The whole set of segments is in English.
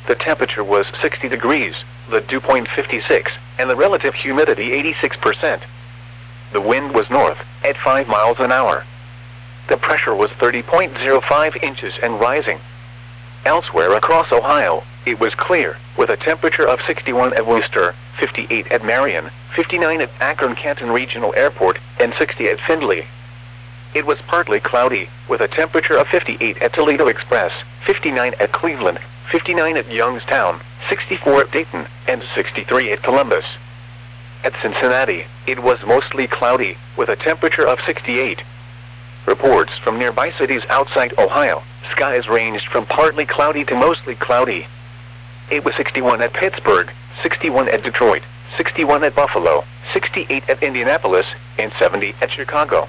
The temperature was 60 degrees, the dew point 56, and the relative humidity 86%. The wind was north, at 5 miles an hour. The pressure was 30.05 inches and rising. Elsewhere across Ohio, it was clear, with a temperature of 61 at Wooster, 58 at Marion, 59 at Akron-Canton Regional Airport, and 60 at Findlay. It was partly cloudy, with a temperature of 58 at Toledo Express, 59 at Cleveland, 59 at Youngstown, 64 at Dayton, and 63 at Columbus. At Cincinnati, it was mostly cloudy, with a temperature of 68. Reports from nearby cities outside Ohio, skies ranged from partly cloudy to mostly cloudy. It was 61 at Pittsburgh, 61 at Detroit, 61 at Buffalo, 68 at Indianapolis, and 70 at Chicago.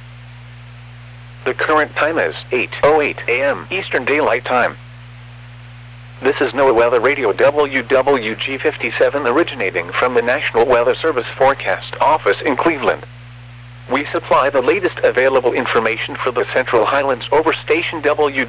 The current time is 8:08 a.m. Eastern Daylight Time. This is NOAA Weather Radio WWG57 originating from the National Weather Service Forecast Office in Cleveland. We supply the latest available information for the Central Highlands over station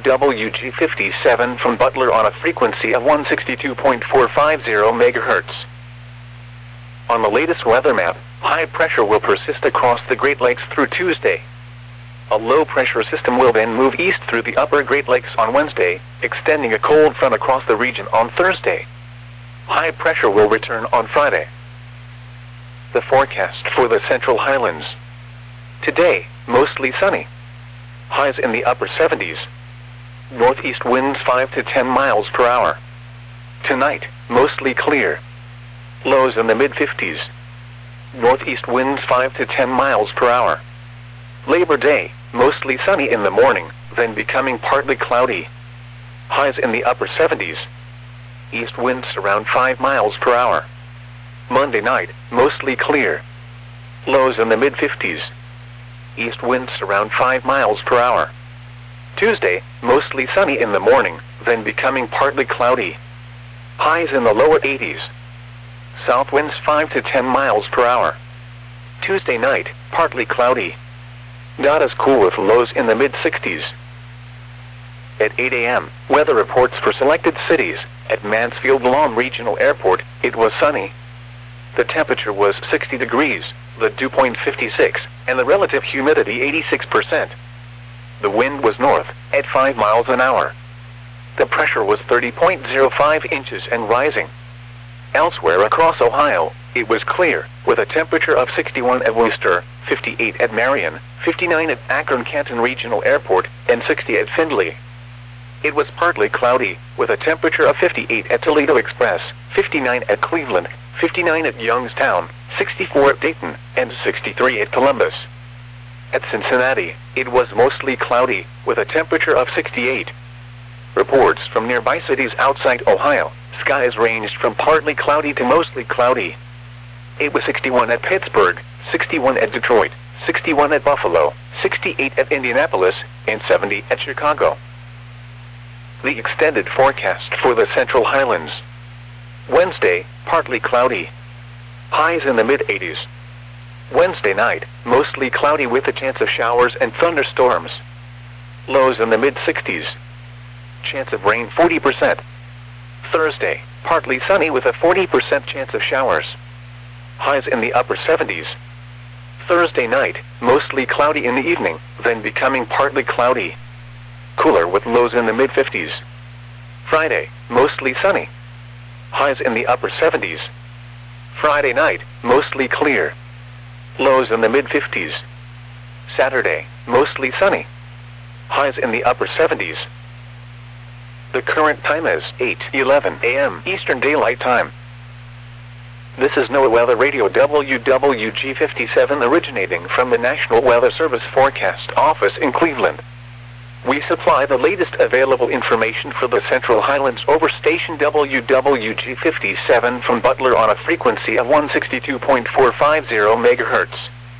WWG57 from Butler on a frequency of 162.450 MHz. On the latest weather map, high pressure will persist across the Great Lakes through Tuesday. A low-pressure system will then move east through the upper Great Lakes on Wednesday, extending a cold front across the region on Thursday. High pressure will return on Friday. The forecast for the Central Highlands. Today, mostly sunny. Highs in the upper 70s. Northeast winds 5 to 10 miles per hour. Tonight, mostly clear. Lows in the mid-50s. Northeast winds 5 to 10 miles per hour. Labor Day, mostly sunny in the morning, then becoming partly cloudy. Highs in the upper 70s. East winds around 5 miles per hour. Monday night, mostly clear. Lows in the mid-50s. East winds around 5 miles per hour. Tuesday, mostly sunny in the morning, then becoming partly cloudy. Highs in the lower 80s. South winds 5 to 10 miles per hour. Tuesday night, partly cloudy. Not as cool with lows in the mid-60s. At 8 a.m., weather reports for selected cities. At Mansfield-Lawn Regional Airport, it was sunny. The temperature was 60 degrees, the dew point 56, and the relative humidity 86%. The wind was north, at 5 miles an hour. The pressure was 30.05 inches and rising. Elsewhere across Ohio, it was clear, with a temperature of 61 at Wooster, 58 at Marion, 59 at Akron-Canton Regional Airport, and 60 at Findlay. It was partly cloudy, with a temperature of 58 at Toledo Express, 59 at Cleveland, 59 at Youngstown, 64 at Dayton, and 63 at Columbus. At Cincinnati, it was mostly cloudy, with a temperature of 68. Reports from nearby cities outside Ohio, skies ranged from partly cloudy to mostly cloudy. It was 61 at Pittsburgh, 61 at Detroit, 61 at Buffalo, 68 at Indianapolis, and 70 at Chicago. The extended forecast for the Central Highlands. Wednesday, partly cloudy. Highs in the mid-80s. Wednesday night, mostly cloudy with a chance of showers and thunderstorms. Lows in the mid-60s. Chance of rain 40%. Thursday, partly sunny with a 40% chance of showers. Highs in the upper 70s. Thursday night, mostly cloudy in the evening, then becoming partly cloudy. Cooler with lows in the mid-50s. Friday, mostly sunny. Highs in the upper 70s. Friday night, mostly clear. Lows in the mid-50s. Saturday, mostly sunny. Highs in the upper 70s. The current time is 8:11 a.m. Eastern Daylight Time. This is NOAA Weather Radio WWG57 originating from the National Weather Service Forecast Office in Cleveland. We supply the latest available information for the Central Highlands over station WWG57 from Butler on a frequency of 162.450 MHz.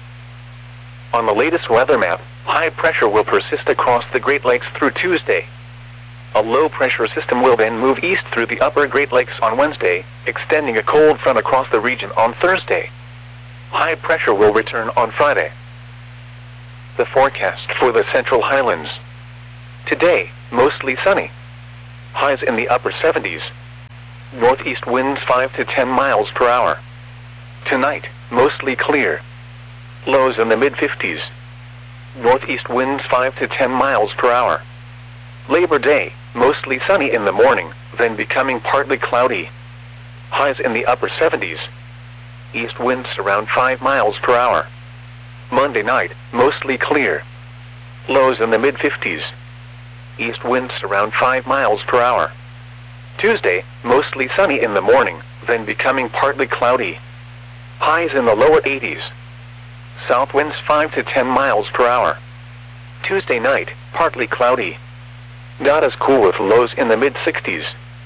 On the latest weather map, high pressure will persist across the Great Lakes through Tuesday. A low-pressure system will then move east through the upper Great Lakes on Wednesday, extending a cold front across the region on Thursday. High pressure will return on Friday. The forecast for the Central Highlands. Today, mostly sunny. Highs in the upper 70s. Northeast winds 5 to 10 miles per hour. Tonight, mostly clear. Lows in the mid-50s. Northeast winds 5 to 10 miles per hour. Labor Day, mostly sunny in the morning, then becoming partly cloudy. Highs in the upper 70s. East winds around 5 miles per hour. Monday night, mostly clear. Lows in the mid-50s. East winds around 5 miles per hour. Tuesday, mostly sunny in the morning, then becoming partly cloudy. Highs in the lower 80s. South winds 5 to 10 miles per hour. Tuesday night, partly cloudy. Not as cool with lows in the mid-60s.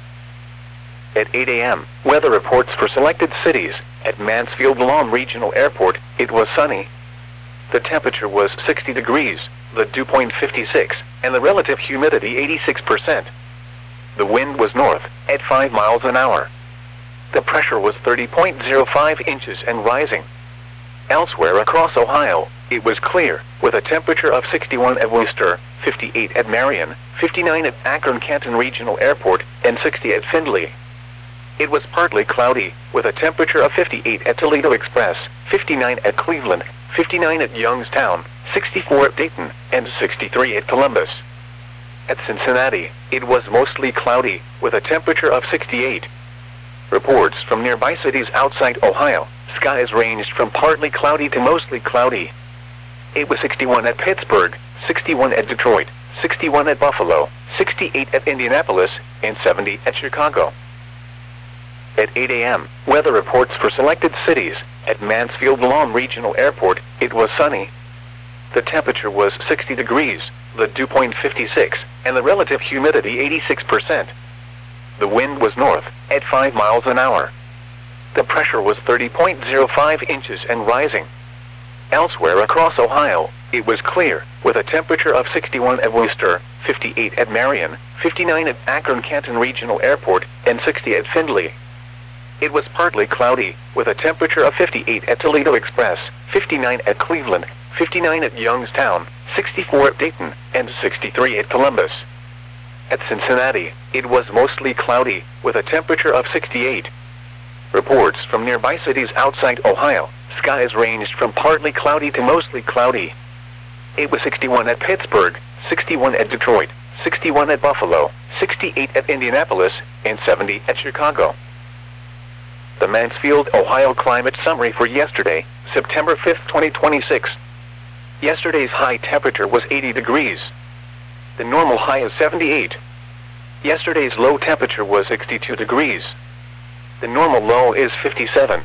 At 8 a.m., weather reports for selected cities. At Mansfield Lawn Regional Airport, it was sunny. The temperature was 60 degrees, the dew point 56, and the relative humidity 86%. The wind was north, at 5 miles an hour. The pressure was 30.05 inches and rising. Elsewhere across Ohio, it was clear, with a temperature of 61 at Wooster, 58 at Marion, 59 at Akron-Canton Regional Airport, and 60 at Findlay. It was partly cloudy, with a temperature of 58 at Toledo Express, 59 at Cleveland, 59 at Youngstown, 64 at Dayton, and 63 at Columbus. At Cincinnati, it was mostly cloudy, with a temperature of 68. Reports from nearby cities outside Ohio, skies ranged from partly cloudy to mostly cloudy. It was 61 at Pittsburgh, 61 at Detroit, 61 at Buffalo, 68 at Indianapolis, and 70 at Chicago. At 8 a.m., weather reports for selected cities. At Mansfield Lawn Regional Airport, it was sunny. The temperature was 60 degrees, the dew point 56, and the relative humidity 86%. The wind was north, at 5 miles an hour. The pressure was 30.05 inches and rising. Elsewhere across Ohio, it was clear, with a temperature of 61 at Wooster, 58 at Marion, 59 at Akron-Canton Regional Airport, and 60 at Findlay. It was partly cloudy, with a temperature of 58 at Toledo Express, 59 at Cleveland, 59 at Youngstown, 64 at Dayton, and 63 at Columbus. At Cincinnati, it was mostly cloudy, with a temperature of 68. Reports from nearby cities outside Ohio, skies ranged from partly cloudy to mostly cloudy. It was 61 at Pittsburgh, 61 at Detroit, 61 at Buffalo, 68 at Indianapolis, and 70 at Chicago. The Mansfield, Ohio climate summary for yesterday, September 5, 2026. Yesterday's high temperature was 80 degrees. The normal high is 78. Yesterday's low temperature was 62 degrees. The normal low is 57.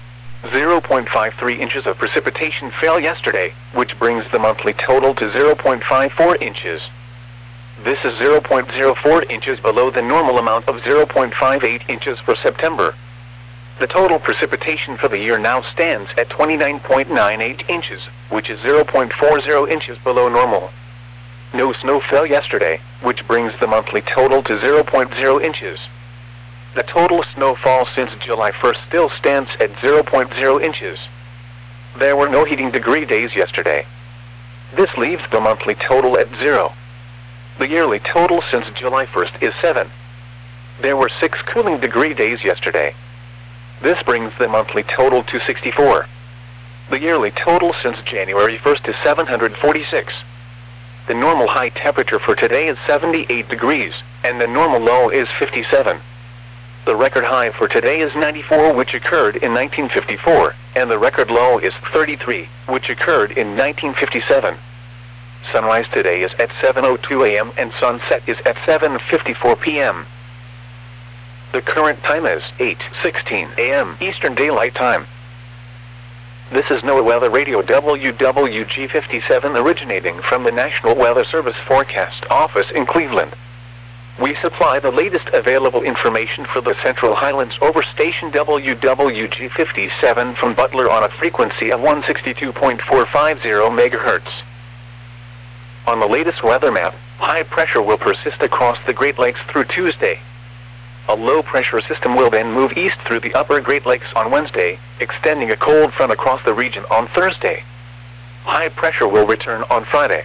0.53 inches of precipitation fell yesterday, which brings the monthly total to 0.54 inches. This is 0.04 inches below the normal amount of 0.58 inches for September. The total precipitation for the year now stands at 29.98 inches, which is 0.40 inches below normal. No snow fell yesterday, which brings the monthly total to 0.0 inches. The total snowfall since July 1st still stands at 0.0 inches. There were no heating degree days yesterday. This leaves the monthly total at 0. The yearly total since July 1st is 7. There were 6 cooling degree days yesterday. This brings the monthly total to 64. The yearly total since January 1st is 746. The normal high temperature for today is 78 degrees, and the normal low is 57. The record high for today is 94, which occurred in 1954, and the record low is 33, which occurred in 1957. Sunrise today is at 7:02 a.m. and sunset is at 7:54 p.m. The current time is 8:16 a.m. Eastern Daylight Time. This is NOAA Weather Radio WWG57 originating from the National Weather Service Forecast Office in Cleveland. We supply the latest available information for the Central Highlands over station WWG57 from Butler on a frequency of 162.450 MHz. On the latest weather map, high pressure will persist across the Great Lakes through Tuesday. A low-pressure system will then move east through the upper Great Lakes on Wednesday, extending a cold front across the region on Thursday. High pressure will return on Friday.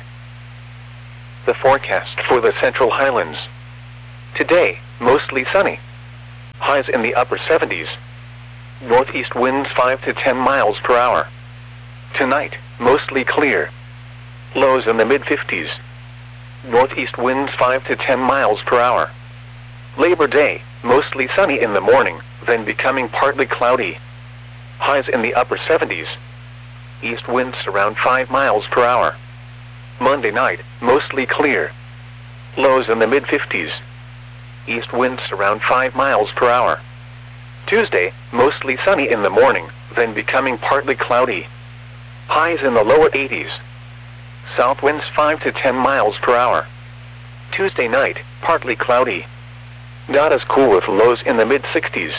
The forecast for the Central Highlands. Today, mostly sunny. highs in the upper 70s. Northeast winds 5 to 10 miles per hour. Tonight, mostly clear. Lows in the mid-50s. Northeast winds 5 to 10 miles per hour. Labor Day, mostly sunny in the morning, then becoming partly cloudy. Highs in the upper 70s. East winds around 5 miles per hour. Monday night, mostly clear. Lows in the mid-50s. East winds around 5 miles per hour. Tuesday, mostly sunny in the morning, then becoming partly cloudy. Highs in the lower 80s. South winds 5 to 10 miles per hour. Tuesday night, partly cloudy. Not as cool with lows in the mid-60s.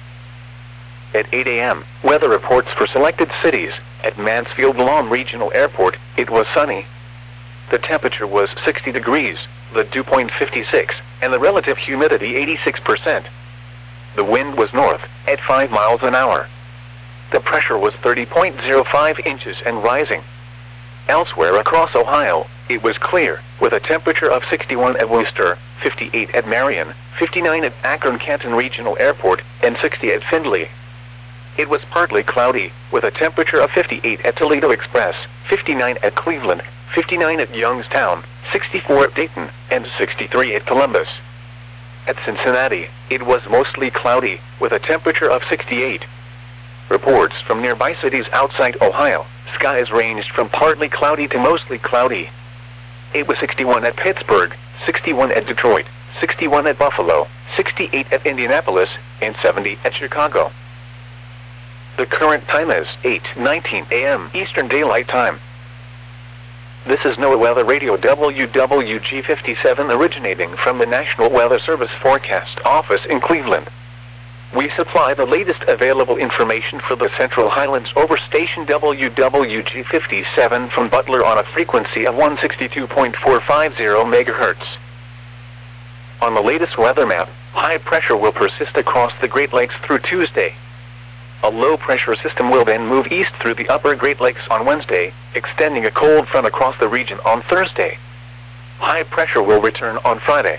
At 8 a.m., weather reports for selected cities. At Mansfield Lahm Regional Airport, it was sunny. The temperature was 60 degrees, the dew point 56, and the relative humidity 86%. The wind was north, at 5 miles an hour. The pressure was 30.05 inches and rising. Elsewhere across Ohio, it was clear, with a temperature of 61 at Wooster, 58 at Marion, 59 at Akron-Canton Regional Airport, and 60 at Findlay. It was partly cloudy, with a temperature of 58 at Toledo Express, 59 at Cleveland, 59 at Youngstown, 64 at Dayton, and 63 at Columbus. At Cincinnati, it was mostly cloudy, with a temperature of 68. Reports from nearby cities outside Ohio, skies ranged from partly cloudy to mostly cloudy. It was 61 at Pittsburgh, 61 at Detroit, 61 at Buffalo, 68 at Indianapolis, and 70 at Chicago. The current time is 8:19 a.m. Eastern Daylight Time. This is NOAA Weather Radio WWG57 originating from the National Weather Service Forecast Office in Cleveland. We supply the latest available information for the Central Highlands over station WWG57 from Butler on a frequency of 162.450 MHz. On the latest weather map, high pressure will persist across the Great Lakes through Tuesday. A low-pressure system will then move east through the upper Great Lakes on Wednesday, extending a cold front across the region on Thursday. High pressure will return on Friday.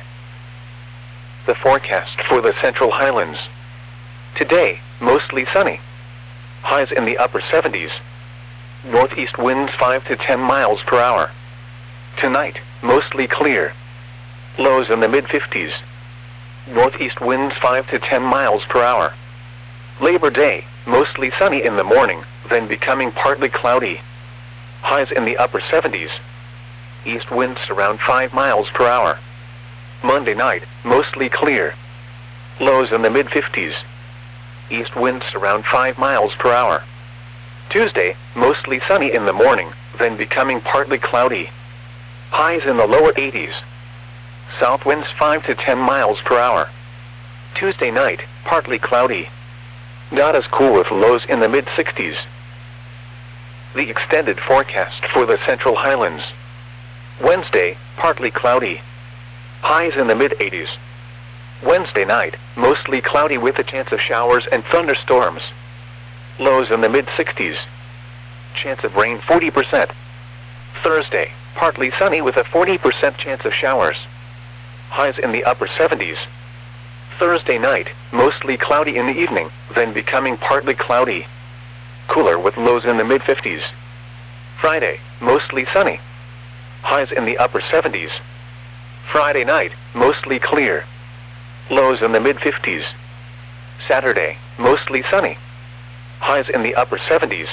The forecast for the Central Highlands. Today, mostly sunny. Highs in the upper 70s. Northeast winds 5 to 10 miles per hour. Tonight, mostly clear. Lows in the mid-50s. Northeast winds 5 to 10 miles per hour. Labor Day, mostly sunny in the morning, then becoming partly cloudy. Highs in the upper 70s. East winds around 5 miles per hour. Monday night, mostly clear. Lows in the mid-50s. East winds around 5 miles per hour. Tuesday, mostly sunny in the morning, then becoming partly cloudy. Highs in the lower 80s. South winds 5 to 10 miles per hour. Tuesday night, partly cloudy. Not as cool with lows in the mid-60s. The extended forecast for the Central Highlands. Wednesday, partly cloudy. Highs in the mid-80s. Wednesday night, mostly cloudy with a chance of showers and thunderstorms. Lows in the mid-60s. Chance of rain 40%. Thursday, partly sunny with a 40% chance of showers. Highs in the upper 70s. Thursday night, mostly cloudy in the evening, then becoming partly cloudy. Cooler with lows in the mid-50s. Friday, mostly sunny. Highs in the upper 70s. Friday night, mostly clear. Lows in the mid-50s. Saturday, mostly sunny. Highs in the upper 70s.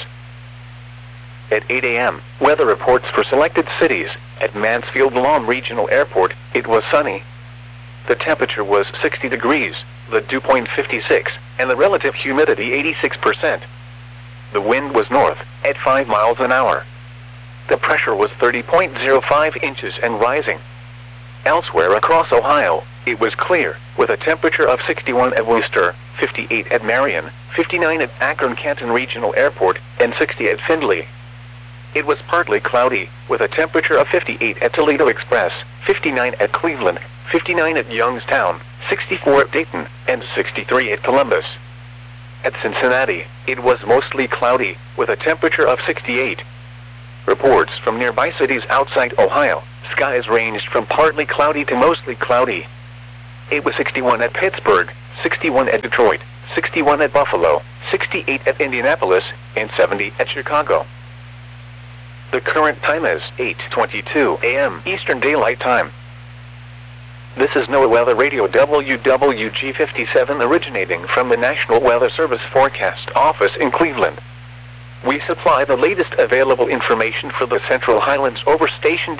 At 8 a.m., weather reports for selected cities. At Mansfield Lahm Regional Airport, it was sunny. The temperature was 60 degrees, the dew point 56, and the relative humidity 86%. The wind was north, at 5 miles an hour. The pressure was 30.05 inches and rising. Elsewhere across Ohio, it was clear, with a temperature of 61 at Wooster, 58 at Marion, 59 at Akron-Canton Regional Airport, and 60 at Findlay. It was partly cloudy, with a temperature of 58 at Toledo Express, 59 at Cleveland, 59 at Youngstown, 64 at Dayton, and 63 at Columbus. At Cincinnati, it was mostly cloudy, with a temperature of 68. Reports from nearby cities outside Ohio, skies ranged from partly cloudy to mostly cloudy. It was 61 at Pittsburgh, 61 at Detroit, 61 at Buffalo, 68 at Indianapolis, and 70 at Chicago. The current time is 8:22 a.m. Eastern Daylight Time. This is NOAA Weather Radio WWG57 originating from the National Weather Service Forecast Office in Cleveland. We supply the latest available information for the Central Highlands over station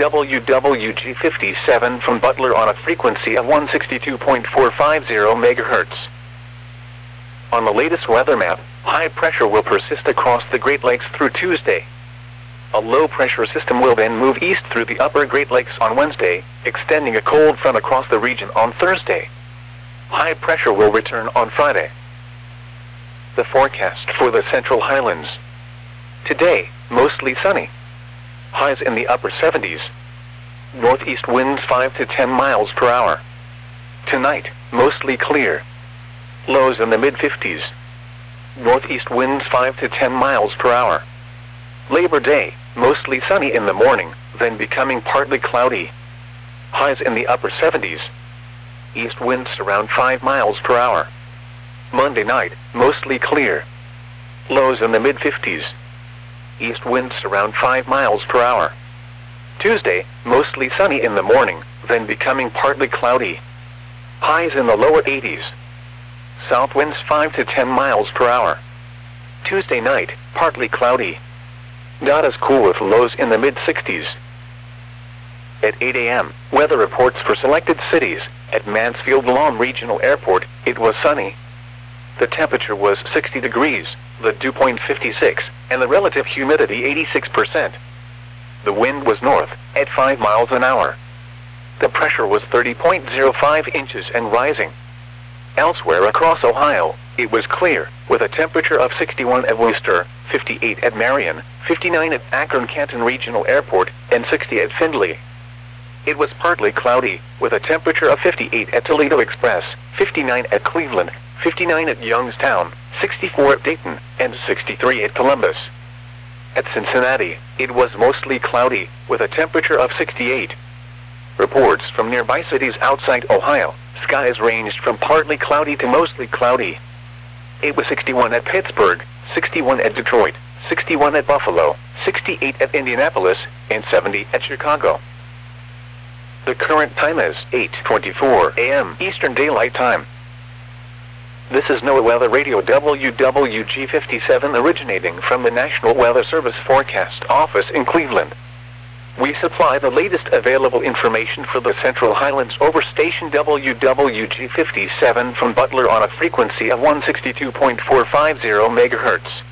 WWG57 from Butler on a frequency of 162.450 MHz. On the latest weather map, high pressure will persist across the Great Lakes through Tuesday. A low-pressure system will then move east through the upper Great Lakes on Wednesday, extending a cold front across the region on Thursday. High pressure will return on Friday. The forecast for the Central Highlands. Today, mostly sunny. Highs in the upper 70s. Northeast winds 5 to 10 miles per hour. Tonight, mostly clear. Lows in the mid-50s. Northeast winds 5 to 10 miles per hour. Labor Day, mostly sunny in the morning, then becoming partly cloudy. Highs in the upper 70s. East winds around 5 miles per hour. Monday night, mostly clear. Lows in the mid-50s. East winds around 5 miles per hour. Tuesday, mostly sunny in the morning, then becoming partly cloudy. Highs in the lower 80s. South winds 5 to 10 miles per hour. Tuesday night, partly cloudy. Not as cool with lows in the mid-60s. At 8 a.m., weather reports for selected cities. At Mansfield-Lom Regional Airport, it was sunny. The temperature was 60 degrees, the dew point 56, and the relative humidity 86%. The wind was north, at 5 miles an hour. The pressure was 30.05 inches and rising. Elsewhere across Ohio, it was clear, with a temperature of 61 at Worcester, 58 at Marion, 59 at Akron-Canton Regional Airport, and 60 at Findlay. It was partly cloudy, with a temperature of 58 at Toledo Express, 59 at Cleveland, 59 at Youngstown, 64 at Dayton, and 63 at Columbus. At Cincinnati, it was mostly cloudy, with a temperature of 68. Reports from nearby cities outside Ohio, skies ranged from partly cloudy to mostly cloudy. It was 61 at Pittsburgh, 61 at Detroit, 61 at Buffalo, 68 at Indianapolis, and 70 at Chicago. The current time is 8:24 a.m. Eastern Daylight Time. This is NOAA Weather Radio WWG57 originating from the National Weather Service Forecast Office in Cleveland. We supply the latest available information for the Central Highlands over station WWG57 from Butler on a frequency of 162.450 MHz.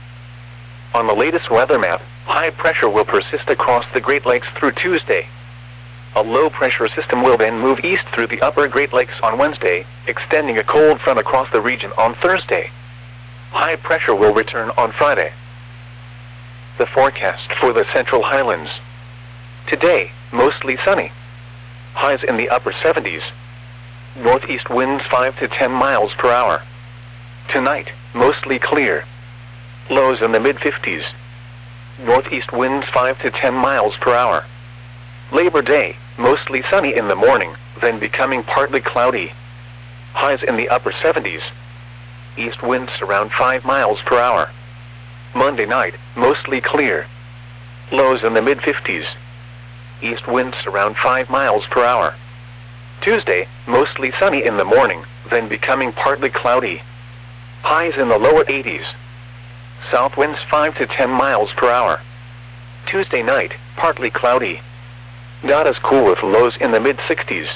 On the latest weather map, high pressure will persist across the Great Lakes through Tuesday. A low-pressure system will then move east through the upper Great Lakes on Wednesday, extending a cold front across the region on Thursday. High pressure will return on Friday. The forecast for the Central Highlands. Today, mostly sunny. Highs in the upper 70s. Northeast winds 5 to 10 miles per hour. Tonight, mostly clear. Lows in the mid-50s. Northeast winds 5 to 10 miles per hour. Labor Day, mostly sunny in the morning, then becoming partly cloudy. Highs in the upper 70s. East winds around 5 miles per hour. Monday night, mostly clear. Lows in the mid-50s. East winds around 5 miles per hour. Tuesday, mostly sunny in the morning, then becoming partly cloudy. Highs in the lower 80s. South winds 5 to 10 miles per hour. Tuesday night, partly cloudy. Not as cool with lows in the mid-60s.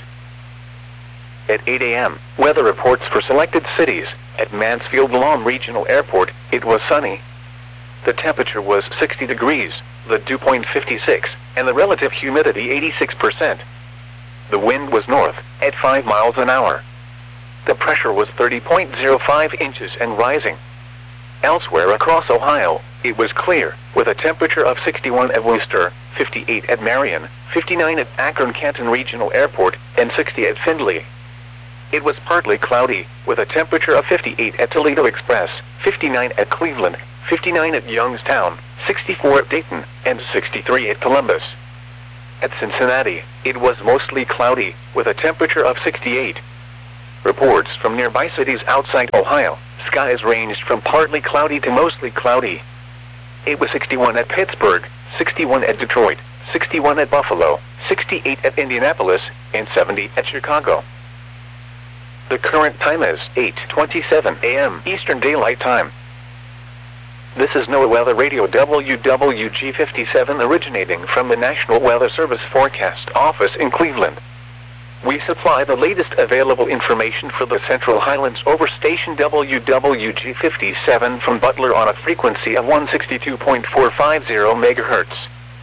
At 8 a.m., weather reports for selected cities. At Mansfield-Lom Regional Airport, it was sunny. The temperature was 60 degrees, the dew point 56, and the relative humidity 86%. The wind was north, at 5 miles an hour. The pressure was 30.05 inches and rising. Elsewhere across Ohio, it was clear, with a temperature of 61 at Worcester, 58 at Marion, 59 at Akron-Canton Regional Airport, and 60 at Findlay. It was partly cloudy, with a temperature of 58 at Toledo Express, 59 at Cleveland, 59 at Youngstown, 64 at Dayton, and 63 at Columbus. At Cincinnati, it was mostly cloudy, with a temperature of 68. Reports from nearby cities outside Ohio, skies ranged from partly cloudy to mostly cloudy. It was 61 at Pittsburgh, 61 at Detroit, 61 at Buffalo, 68 at Indianapolis, and 70 at Chicago. The current time is 8:27 a.m. Eastern Daylight Time. This is NOAA Weather Radio WWG57 originating from the National Weather Service Forecast Office in Cleveland. We supply the latest available information for the Central Highlands over station WWG57 from Butler on a frequency of 162.450 MHz.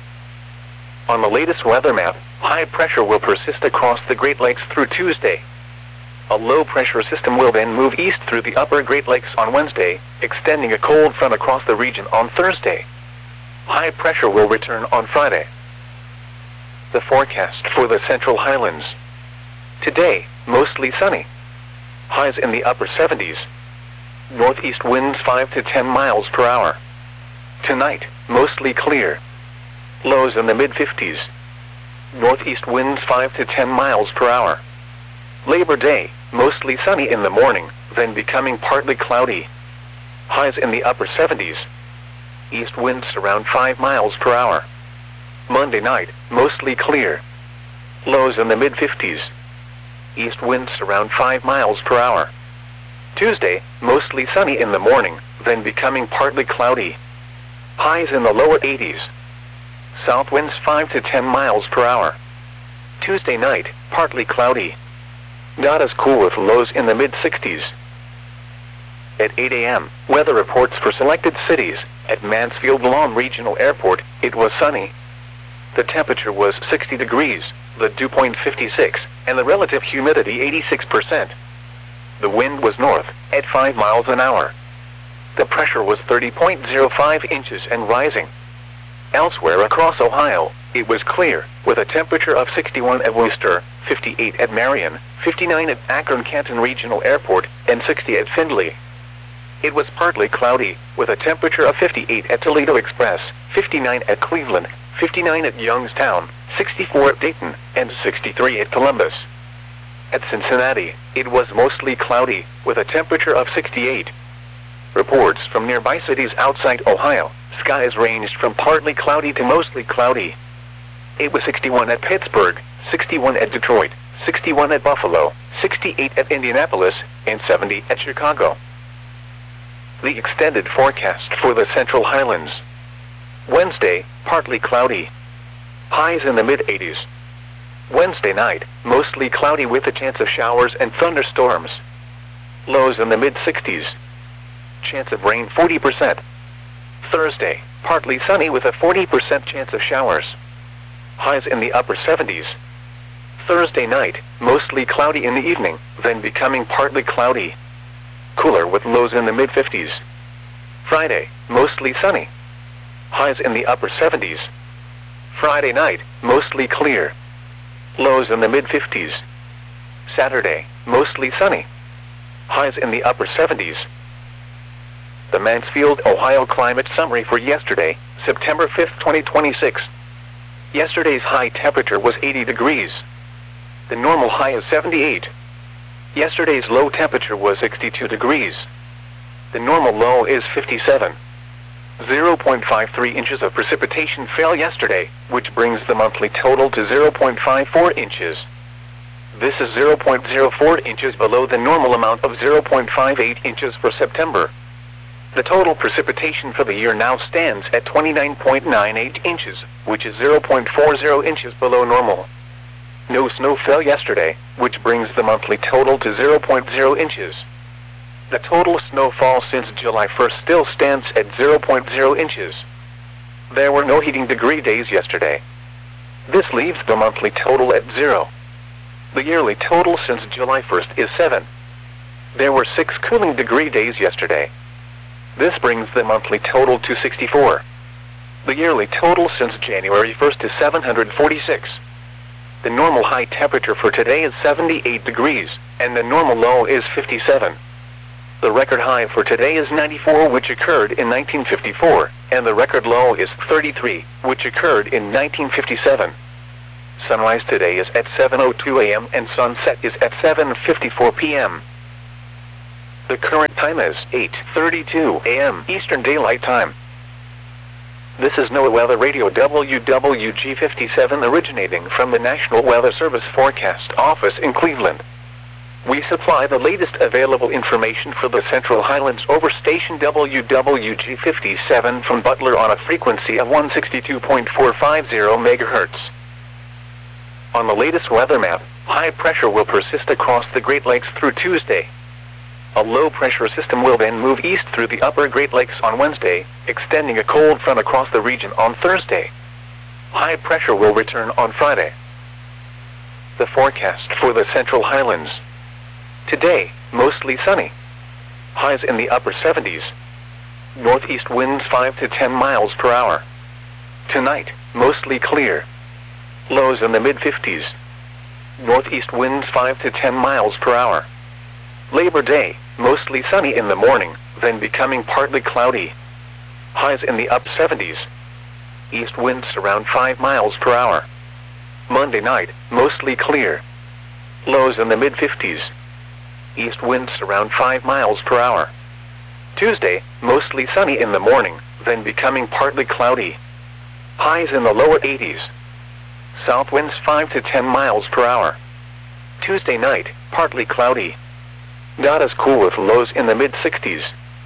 On the latest weather map, high pressure will persist across the Great Lakes through Tuesday. A low-pressure system will then move east through the upper Great Lakes on Wednesday, extending a cold front across the region on Thursday. High pressure will return on Friday. The forecast for the Central Highlands. Today, mostly sunny. Highs in the upper 70s. Northeast winds 5 to 10 miles per hour. Tonight, mostly clear. Lows in the mid-50s. Northeast winds 5 to 10 miles per hour. Labor Day, mostly sunny in the morning, then becoming partly cloudy. Highs in the upper 70s. East winds around 5 miles per hour. Monday night, mostly clear. Lows in the mid-50s. East winds around 5 miles per hour. Tuesday, mostly sunny in the morning, then becoming partly cloudy. Highs in the lower 80s. South winds 5 to 10 miles per hour. Tuesday night, partly cloudy. Not as cool with lows in the mid-60s. At 8 a.m., weather reports for selected cities. At Mansfield Lawn Regional Airport, it was sunny. The temperature was 60 degrees, the dew point 56, and the relative humidity 86%. The wind was north, at 5 miles an hour. The pressure was 30.05 inches and rising. Elsewhere across Ohio, it was clear, with a temperature of 61 at Worcester, 58 at Marion, 59 at Akron-Canton Regional Airport, and 60 at Findlay. It was partly cloudy, with a temperature of 58 at Toledo Express, 59 at Cleveland, 59 at Youngstown, 64 at Dayton, and 63 at Columbus. At Cincinnati, it was mostly cloudy, with a temperature of 68. Reports from nearby cities outside Ohio, skies ranged from partly cloudy to mostly cloudy. It was 61 at Pittsburgh, 61 at Detroit, 61 at Buffalo, 68 at Indianapolis, and 70 at Chicago. The extended forecast for the Central Highlands. Wednesday, partly cloudy. Highs in the mid-80s. Wednesday night, mostly cloudy with a chance of showers and thunderstorms. Lows in the mid-60s. Chance of rain 40%. Thursday, partly sunny with a 40% chance of showers. Highs in the upper 70s. Thursday night, mostly cloudy in the evening, then becoming partly cloudy. Cooler with lows in the mid-50s. Friday, mostly sunny. Highs in the upper 70s. Friday night, mostly clear. Lows in the mid-50s. Saturday, mostly sunny. Highs in the upper 70s. The Mansfield, Ohio climate summary for yesterday, September 5, 2026. Yesterday's high temperature was 80 degrees. The normal high is 78. Yesterday's low temperature was 62 degrees. The normal low is 57. 0.53 inches of precipitation fell yesterday, which brings the monthly total to 0.54 inches. This is 0.04 inches below the normal amount of 0.58 inches for September. The total precipitation for the year now stands at 29.98 inches, which is 0.40 inches below normal. No snow fell yesterday, which brings the monthly total to 0.0 inches. The total snowfall since July 1st still stands at 0.0 inches. There were no heating degree days yesterday. This leaves the monthly total at 0. The yearly total since July 1st is 7. There were 6 cooling degree days yesterday. This brings the monthly total to 64. The yearly total since January 1st is 746. The normal high temperature for today is 78 degrees, and the normal low is 57. The record high for today is 94, which occurred in 1954, and the record low is 33, which occurred in 1957. Sunrise today is at 7:02 a.m. and sunset is at 7:54 p.m. The current time is 8:32 a.m. Eastern Daylight Time. This is NOAA Weather Radio WWG57 originating from the National Weather Service Forecast Office in Cleveland. We supply the latest available information for the Central Highlands over station WWG57 from Butler on a frequency of 162.450 MHz. On the latest weather map, high pressure will persist across the Great Lakes through Tuesday. A low-pressure system will then move east through the upper Great Lakes on Wednesday, extending a cold front across the region on Thursday. High pressure will return on Friday. The forecast for the Central Highlands. Today, mostly sunny. Highs in the upper 70s. Northeast winds 5 to 10 miles per hour. Tonight, mostly clear. Lows in the mid-50s. Northeast winds 5 to 10 miles per hour. Labor Day, mostly sunny in the morning, then becoming partly cloudy. Highs in the up 70s. East winds around 5 miles per hour. Monday night, mostly clear. Lows in the mid-50s. East winds around 5 miles per hour. Tuesday, mostly sunny in the morning, then becoming partly cloudy. Highs in the lower 80s. South winds 5 to 10 miles per hour. Tuesday night, partly cloudy. Not as cool with lows in the mid-60s.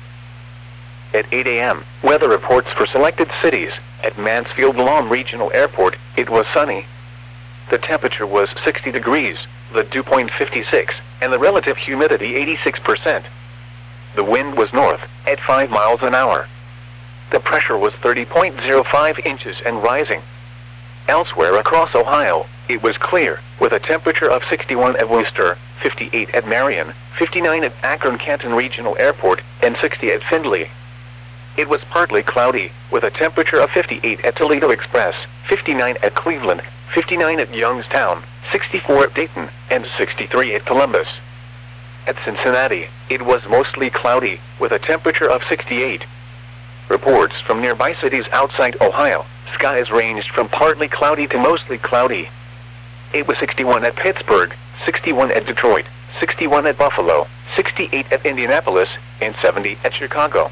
At 8 a.m., weather reports for selected cities. At Mansfield-Lom Regional Airport, it was sunny. The temperature was 60 degrees, the dew point 56, and the relative humidity 86%. The wind was north, at 5 miles an hour. The pressure was 30.05 inches and rising. Elsewhere across Ohio, it was clear, with a temperature of 61 at Wooster, 58 at Marion, 59 at Akron-Canton Regional Airport, and 60 at Findlay. It was partly cloudy, with a temperature of 58 at Toledo Express, 59 at Cleveland, 59 at Youngstown, 64 at Dayton, and 63 at Columbus. At Cincinnati, it was mostly cloudy, with a temperature of 68. Reports from nearby cities outside Ohio, skies ranged from partly cloudy to mostly cloudy. It was 61 at Pittsburgh, 61 at Detroit, 61 at Buffalo, 68 at Indianapolis, and 70 at Chicago.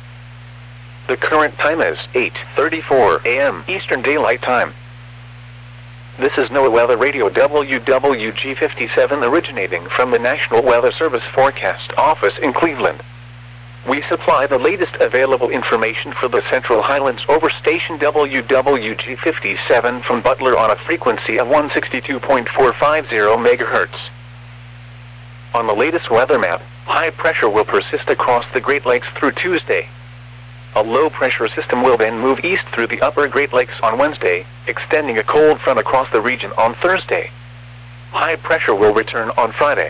The current time is 8:34 a.m. Eastern Daylight Time. This is NOAA Weather Radio WWG57 originating from the National Weather Service Forecast Office in Cleveland. We supply the latest available information for the Central Highlands over station WWG57 from Butler on a frequency of 162.450 MHz. On the latest weather map, high pressure will persist across the Great Lakes through Tuesday. A low-pressure system will then move east through the upper Great Lakes on Wednesday, extending a cold front across the region on Thursday. High pressure will return on Friday.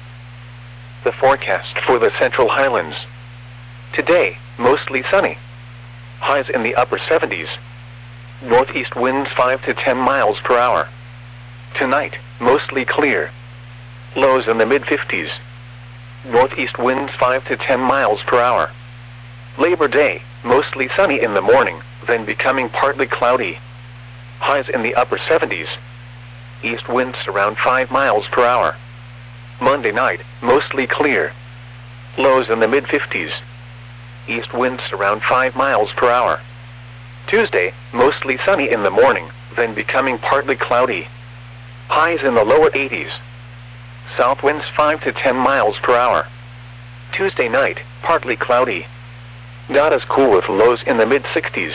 The forecast for the Central Highlands. Today, mostly sunny. Highs in the upper 70s. Northeast winds 5 to 10 miles per hour. Tonight, mostly clear. Lows in the mid-50s. Northeast winds 5 to 10 miles per hour. Labor Day, mostly sunny in the morning, then becoming partly cloudy. Highs in the upper 70s. East winds around 5 miles per hour. Monday night, mostly clear. Lows in the mid-50s. East winds around 5 miles per hour. Tuesday, mostly sunny in the morning, then becoming partly cloudy. Highs in the lower 80s. South winds 5 to 10 miles per hour. Tuesday night, partly cloudy. Not as cool with lows in the mid-60s.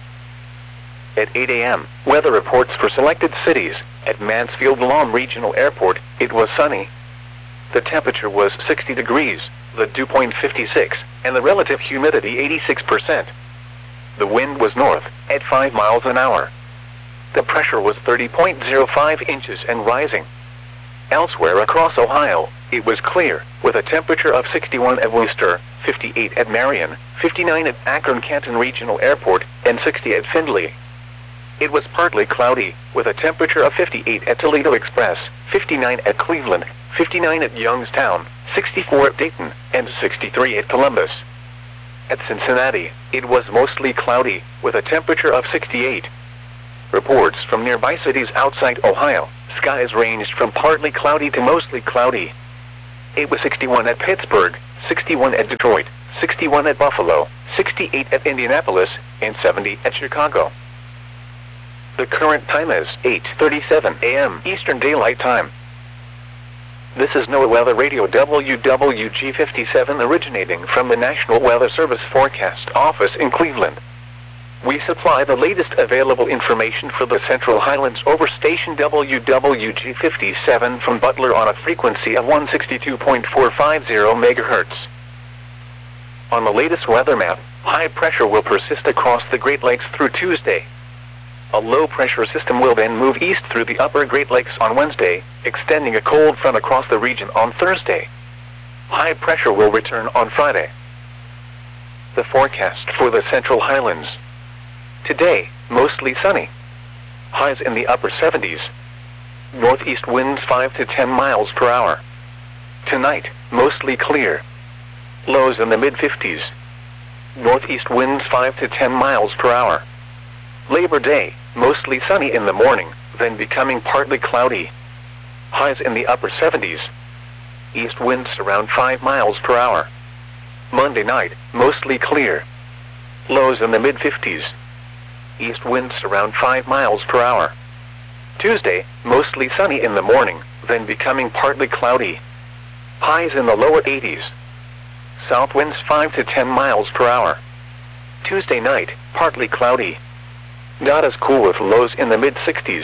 At 8 a.m., weather reports for selected cities. At Mansfield-Lom Regional Airport, it was sunny. The temperature was 60 degrees, the dew point 56, and the relative humidity 86%. The wind was north, at 5 miles an hour. The pressure was 30.05 inches and rising. Elsewhere across Ohio, it was clear, with a temperature of 61 at Wooster, 58 at Marion, 59 at Akron-Canton Regional Airport, and 60 at Findlay. It was partly cloudy, with a temperature of 58 at Toledo Express, 59 at Cleveland, 59 at Youngstown, 64 at Dayton, and 63 at Columbus. At Cincinnati, it was mostly cloudy, with a temperature of 68. Reports from nearby cities outside Ohio, skies ranged from partly cloudy to mostly cloudy. It was 61 at Pittsburgh, 61 at Detroit, 61 at Buffalo, 68 at Indianapolis, and 70 at Chicago. The current time is 8:37 a.m. Eastern Daylight Time. This is NOAA Weather Radio WWG57 originating from the National Weather Service Forecast Office in Cleveland. We supply the latest available information for the Central Highlands over station WWG57 from Butler on a frequency of 162.450 MHz. On the latest weather map, high pressure will persist across the Great Lakes through Tuesday. A low-pressure system will then move east through the upper Great Lakes on Wednesday, extending a cold front across the region on Thursday. High pressure will return on Friday. The forecast for the Central Highlands. Today, mostly sunny. Highs in the upper 70s. Northeast winds 5 to 10 miles per hour. Tonight, mostly clear. Lows in the mid-50s. Northeast winds 5 to 10 miles per hour. Labor Day, mostly sunny in the morning, then becoming partly cloudy. Highs in the upper 70s. East winds around 5 miles per hour. Monday night, mostly clear. Lows in the mid-50s. East winds around 5 miles per hour. Tuesday, mostly sunny in the morning, then becoming partly cloudy. Highs in the lower 80s. South winds 5 to 10 miles per hour. Tuesday night, partly cloudy. Not as cool with lows in the mid-60s.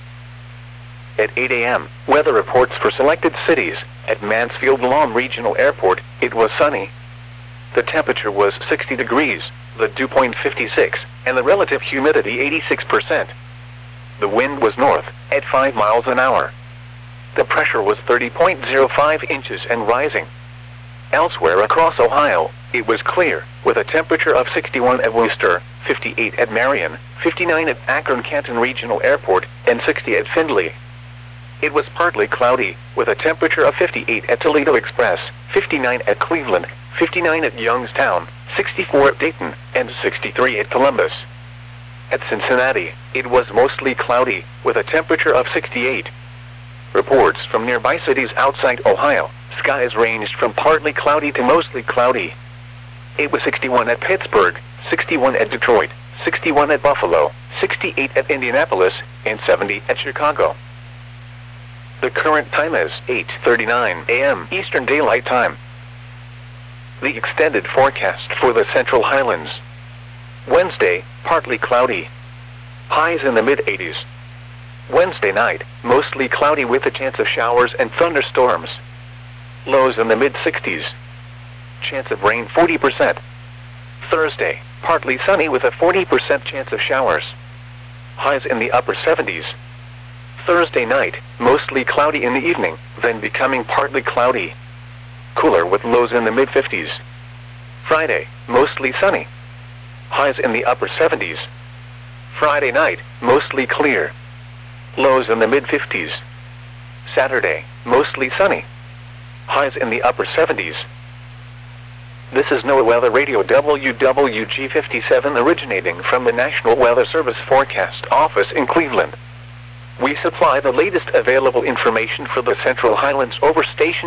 At 8 a.m., weather reports for selected cities. At Mansfield-Lom Regional Airport, it was sunny. The temperature was 60 degrees, the dew point 56, and the relative humidity 86%. The wind was north, at 5 miles an hour. The pressure was 30.05 inches and rising. Elsewhere across Ohio, it was clear, with a temperature of 61 at Wooster, 58 at Marion, 59 at Akron-Canton Regional Airport, and 60 at Findlay. It was partly cloudy, with a temperature of 58 at Toledo Express, 59 at Cleveland, 59 at Youngstown, 64 at Dayton, and 63 at Columbus. At Cincinnati, it was mostly cloudy, with a temperature of 68. Reports from nearby cities outside Ohio, skies ranged from partly cloudy to mostly cloudy. It was 61 at Pittsburgh, 61 at Detroit, 61 at Buffalo, 68 at Indianapolis, and 70 at Chicago. The current time is 8:39 a.m. Eastern Daylight Time. The extended forecast for the Central Highlands. Wednesday, partly cloudy. Highs in the mid-80s. Wednesday night, mostly cloudy with a chance of showers and thunderstorms. Lows in the mid-60s. Chance of rain 40%. Thursday, partly sunny with a 40% chance of showers. Highs in the upper 70s. Thursday night, mostly cloudy in the evening, then becoming partly cloudy. Cooler with lows in the mid-50s. Friday, mostly sunny. Highs in the upper 70s. Friday night, mostly clear. Lows in the mid-50s. Saturday, mostly sunny. Highs in the upper 70s. This is NOAA Weather Radio WWG57 originating from the National Weather Service Forecast Office in Cleveland. We supply the latest available information for the Central Highlands over station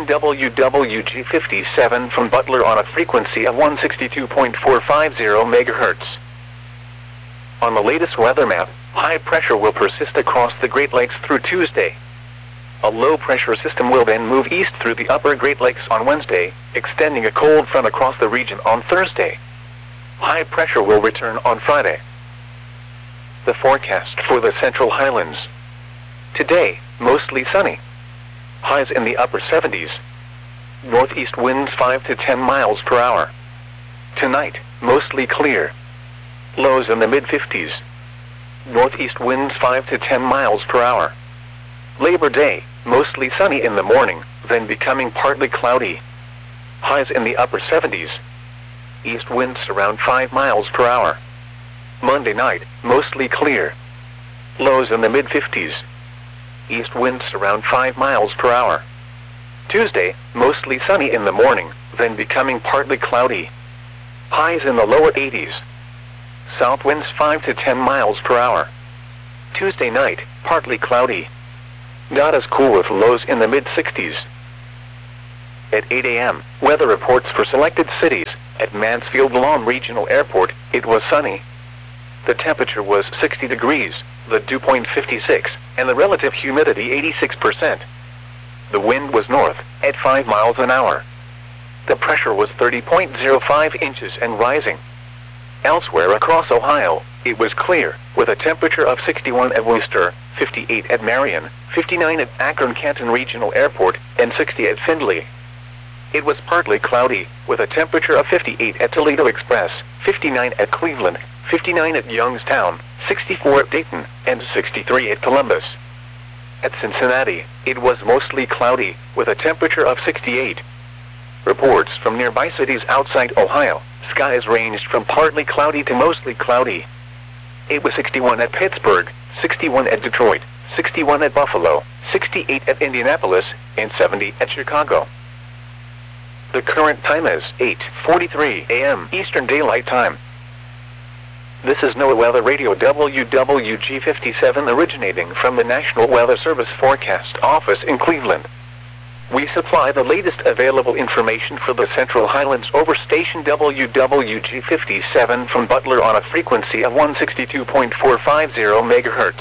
WWG57 from Butler on a frequency of 162.450 MHz. On the latest weather map, high pressure will persist across the Great Lakes through Tuesday. A low-pressure system will then move east through the upper Great Lakes on Wednesday, extending a cold front across the region on Thursday. High pressure will return on Friday. The forecast for the Central Highlands. Today, mostly sunny. Highs in the upper 70s. Northeast winds 5 to 10 miles per hour. Tonight, mostly clear. Lows in the mid-50s. Northeast winds 5 to 10 miles per hour. Labor Day, mostly sunny in the morning, then becoming partly cloudy. Highs in the upper 70s. East winds around 5 miles per hour. Monday night, mostly clear. Lows in the mid-50s. East winds around 5 miles per hour. Tuesday, mostly sunny in the morning, then becoming partly cloudy. Highs in the lower 80s. South winds 5 to 10 miles per hour. Tuesday night, partly cloudy. Not as cool with lows in the mid-60s. At 8 a.m., weather reports for selected cities. At Mansfield Lawn Regional Airport, it was sunny. The temperature was 60 degrees, the dew point 56, and the relative humidity 86%. The wind was north, at 5 miles an hour. The pressure was 30.05 inches and rising. Elsewhere across Ohio, it was clear, with a temperature of 61 at Wooster, 58 at Marion, 59 at Akron-Canton Regional Airport, and 60 at Findlay. It was partly cloudy, with a temperature of 58 at Toledo Express, 59 at Cleveland, 59 at Youngstown, 64 at Dayton, and 63 at Columbus. At Cincinnati, it was mostly cloudy, with a temperature of 68. Reports from nearby cities outside Ohio, skies ranged from partly cloudy to mostly cloudy. It was 61 at Pittsburgh, 61 at Detroit, 61 at Buffalo, 68 at Indianapolis, and 70 at Chicago. The current time is 8:43 a.m. Eastern Daylight Time. This is NOAA Weather Radio WWG57 originating from the National Weather Service Forecast Office in Cleveland. We supply the latest available information for the Central Highlands over station WWG57 from Butler on a frequency of 162.450 MHz.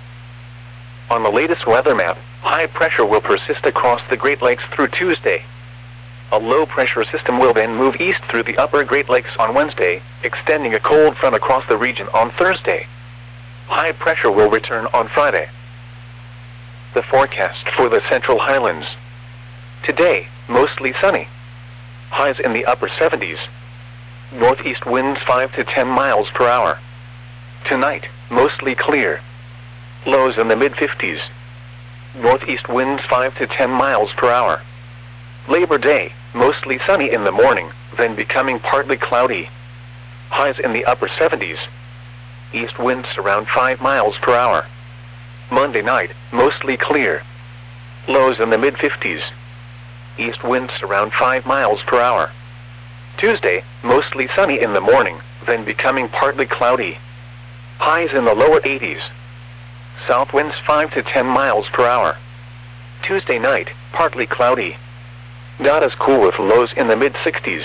On the latest weather map, high pressure will persist across the Great Lakes through Tuesday. A low-pressure system will then move east through the upper Great Lakes on Wednesday, extending a cold front across the region on Thursday. High pressure will return on Friday. The forecast for the Central Highlands. Today, mostly sunny. Highs in the upper 70s. Northeast winds 5 to 10 miles per hour. Tonight, mostly clear. Lows in the mid-50s. Northeast winds 5 to 10 miles per hour. Labor Day, mostly sunny in the morning, then becoming partly cloudy. Highs in the upper 70s. East winds around 5 miles per hour. Monday night, mostly clear. Lows in the mid-50s. East winds around 5 miles per hour. Tuesday, mostly sunny in the morning, then becoming partly cloudy. Highs in the lower 80s. South winds 5 to 10 miles per hour. Tuesday night, partly cloudy. Not as cool with lows in the mid-60s.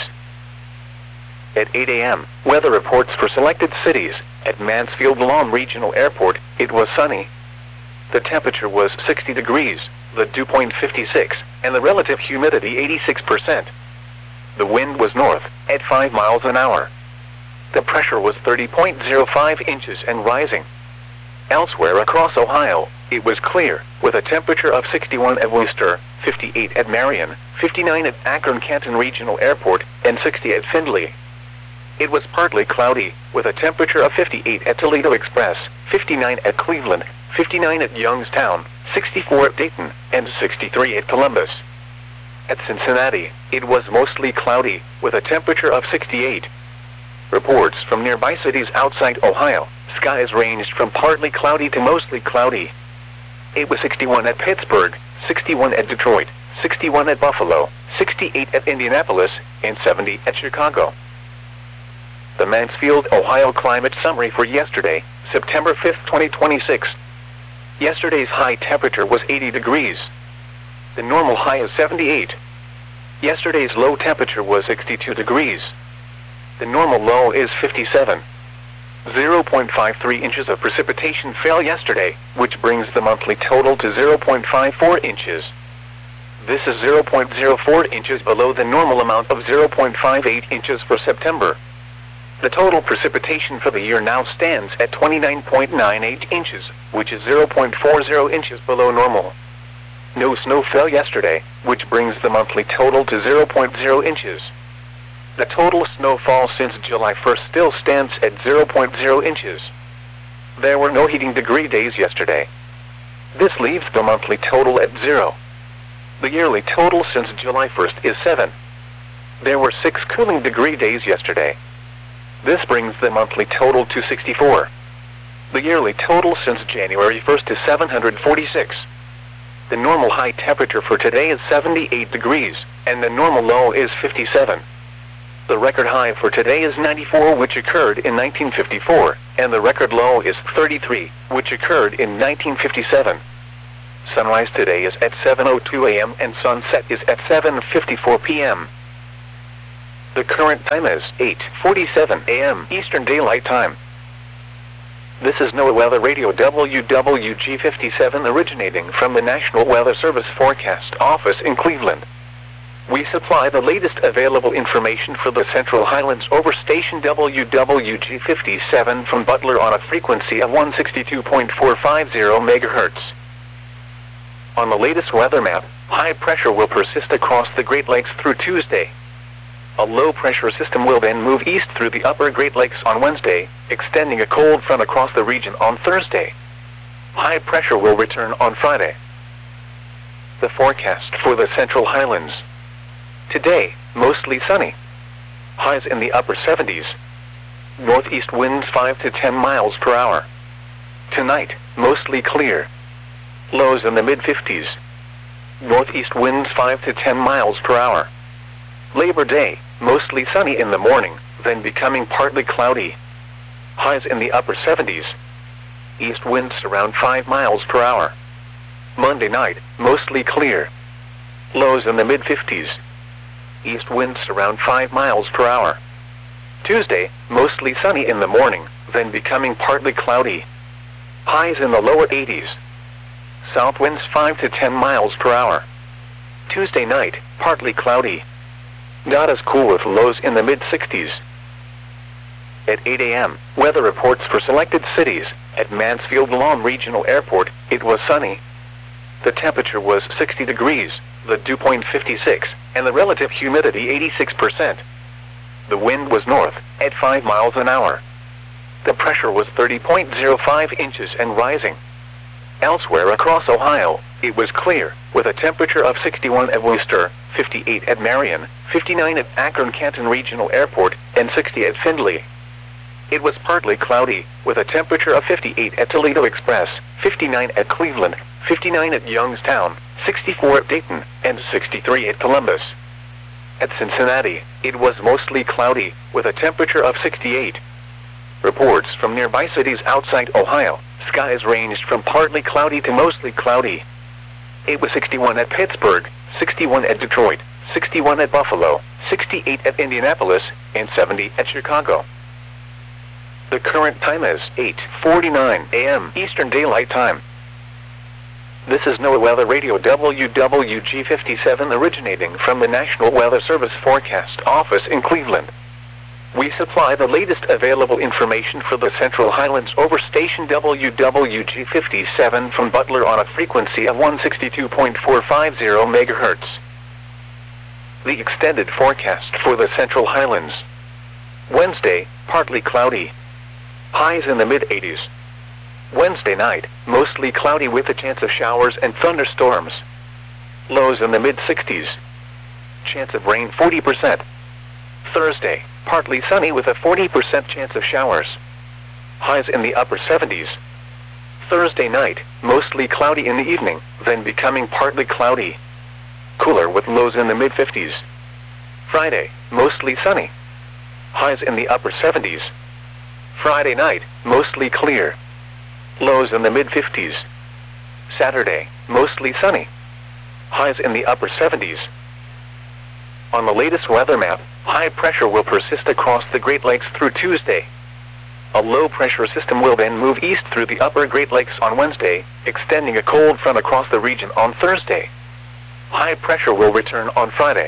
At 8 a.m., weather reports for selected cities. At Mansfield Lawn Regional Airport, it was sunny. The temperature was 60 degrees, the dew point 56, and the relative humidity 86%. The wind was north, at 5 miles an hour. The pressure was 30.05 inches and rising. Elsewhere across Ohio, it was clear, with a temperature of 61 at Wooster, 58 at Marion, 59 at Akron-Canton Regional Airport, and 60 at Findlay. It was partly cloudy, with a temperature of 58 at Toledo Express, 59 at Cleveland, 59 at Youngstown, 64 at Dayton, and 63 at Columbus. At Cincinnati, it was mostly cloudy, with a temperature of 68. Reports from nearby cities outside Ohio, skies ranged from partly cloudy to mostly cloudy. It was 61 at Pittsburgh, 61 at Detroit, 61 at Buffalo, 68 at Indianapolis, and 70 at Chicago. The Mansfield, Ohio climate summary for yesterday, September 5, 2026. Yesterday's high temperature was 80 degrees. The normal high is 78. Yesterday's low temperature was 62 degrees. The normal low is 57. 0.53 inches of precipitation fell yesterday, which brings the monthly total to 0.54 inches. This is 0.04 inches below the normal amount of 0.58 inches for September. The total precipitation for the year now stands at 29.98 inches, which is 0.40 inches below normal. No snow fell yesterday, which brings the monthly total to 0.0 inches. The total snowfall since July 1st still stands at 0.0 inches. There were no heating degree days yesterday. This leaves the monthly total at 0. The yearly total since July 1st is 7. There were 6 cooling degree days yesterday. This brings the monthly total to 64. The yearly total since January 1st is 746. The normal high temperature for today is 78 degrees, and the normal low is 57. The record high for today is 94, which occurred in 1954, and the record low is 33, which occurred in 1957. Sunrise today is at 7:02 a.m. and sunset is at 7:54 p.m. The current time is 8:47 a.m. Eastern Daylight Time. This is NOAA Weather Radio WWG57 originating from the National Weather Service Forecast Office in Cleveland. We supply the latest available information for the Central Highlands over station WWG57 from Butler on a frequency of 162.450 MHz. On the latest weather map, high pressure will persist across the Great Lakes through Tuesday. A low-pressure system will then move east through the upper Great Lakes on Wednesday, extending a cold front across the region on Thursday. High pressure will return on Friday. The forecast for the Central Highlands. Today, mostly sunny. Highs in the upper 70s. Northeast winds 5 to 10 miles per hour. Tonight, mostly clear. Lows in the mid-50s. Northeast winds 5 to 10 miles per hour. Labor Day, mostly sunny in the morning, then becoming partly cloudy. Highs in the upper 70s. East winds around 5 miles per hour. Monday night, mostly clear. Lows in the mid-50s. East winds around 5 miles per hour. Tuesday, mostly sunny in the morning, then becoming partly cloudy. Highs in the lower 80s. South winds 5 to 10 miles per hour. Tuesday night, partly cloudy. Not as cool with lows in the mid-60s. At 8 a.m., weather reports for selected cities. At Mansfield-Lom Regional Airport, it was sunny. The temperature was 60 degrees, the dew point 56, and the relative humidity 86%. The wind was north, at 5 miles an hour. The pressure was 30.05 inches and rising. Elsewhere across Ohio, it was clear, with a temperature of 61 at Wooster, 58 at Marion, 59 at Akron-Canton Regional Airport, and 60 at Findlay. It was partly cloudy, with a temperature of 58 at Toledo Express, 59 at Cleveland, 59 at Youngstown, 64 at Dayton, and 63 at Columbus. At Cincinnati, it was mostly cloudy, with a temperature of 68. Reports from nearby cities outside Ohio, skies ranged from partly cloudy to mostly cloudy. It was 61 at Pittsburgh, 61 at Detroit, 61 at Buffalo, 68 at Indianapolis, and 70 at Chicago. The current time is 8:49 a.m. Eastern Daylight Time. This is NOAA Weather Radio WWG57 originating from the National Weather Service Forecast Office in Cleveland. We supply the latest available information for the Central Highlands over station WWG57 from Butler on a frequency of 162.450 MHz. The extended forecast for the Central Highlands. Wednesday, partly cloudy. Highs in the mid-80s. Wednesday night, mostly cloudy with a chance of showers and thunderstorms. Lows in the mid-60s. Chance of rain 40%. Thursday, partly sunny with a 40% chance of showers. Highs in the upper 70s. Thursday night, mostly cloudy in the evening, then becoming partly cloudy. Cooler with lows in the mid-50s. Friday, mostly sunny. Highs in the upper 70s. Friday night, mostly clear. Lows in the mid-50s. Saturday, mostly sunny. Highs in the upper 70s. On the latest weather map, high pressure will persist across the Great Lakes through Tuesday. A low-pressure system will then move east through the upper Great Lakes on Wednesday, extending a cold front across the region on Thursday. High pressure will return on Friday.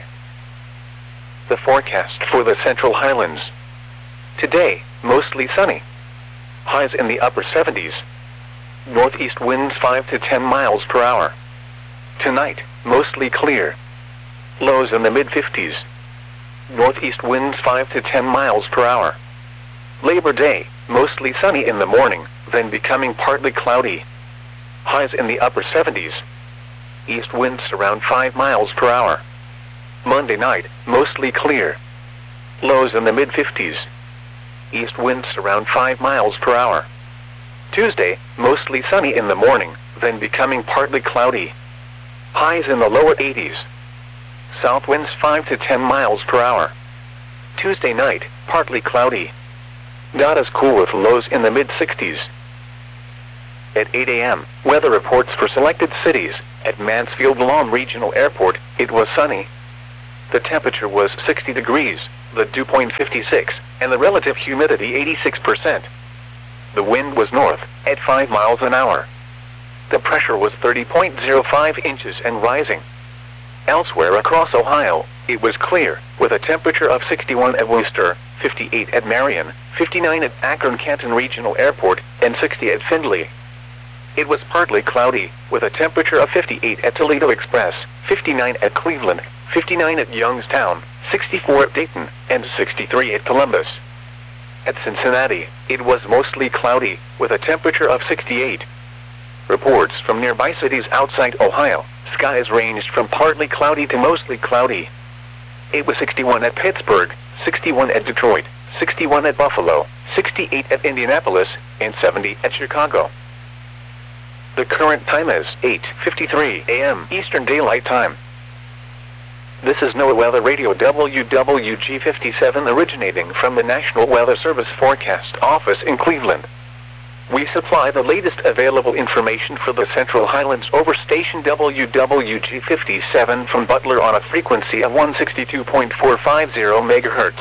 The forecast for the Central Highlands. Today, mostly sunny. Highs in the upper 70s. Northeast winds 5 to 10 miles per hour. Tonight, mostly clear. Lows in the mid-50s. Northeast winds 5 to 10 miles per hour. Labor Day, mostly sunny in the morning, then becoming partly cloudy. Highs in the upper 70s. East winds around 5 miles per hour. Monday night, mostly clear. Lows in the mid-50s. East winds around 5 miles per hour. Tuesday, mostly sunny in the morning, then becoming partly cloudy. Highs in the lower 80s. South winds 5 to 10 miles per hour. Tuesday night, partly cloudy. Not as cool with lows in the mid-60s. At 8 a.m., weather reports for selected cities. At Mansfield Lawn Regional Airport, it was sunny. The temperature was 60 degrees, the dew point 56, and the relative humidity 86%. The wind was north, at 5 miles an hour. The pressure was 30.05 inches and rising. Elsewhere across Ohio, it was clear, with a temperature of 61 at Wooster, 58 at Marion, 59 at Akron-Canton Regional Airport, and 60 at Findlay. It was partly cloudy, with a temperature of 58 at Toledo Express, 59 at Cleveland, 59 at Youngstown, 64 at Dayton, and 63 at Columbus. At Cincinnati, it was mostly cloudy, with a temperature of 68. Reports from nearby cities outside Ohio, skies ranged from partly cloudy to mostly cloudy. It was 61 at Pittsburgh, 61 at Detroit, 61 at Buffalo, 68 at Indianapolis, and 70 at Chicago. The current time is 8:53 a.m. Eastern Daylight Time. This is NOAA Weather Radio WWG57 originating from the National Weather Service Forecast Office in Cleveland. We supply the latest available information for the Central Highlands over station WWG57 from Butler on a frequency of 162.450 MHz.